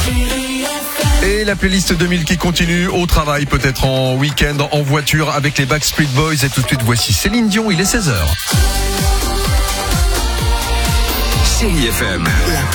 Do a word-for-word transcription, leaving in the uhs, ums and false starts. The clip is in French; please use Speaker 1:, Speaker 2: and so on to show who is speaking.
Speaker 1: Et la playlist deux mille qui continue au travail, peut-être en week-end, en voiture avec les Backstreet Boys. Et tout de suite, voici Céline Dion, il est seize heures.
Speaker 2: Chérie F M.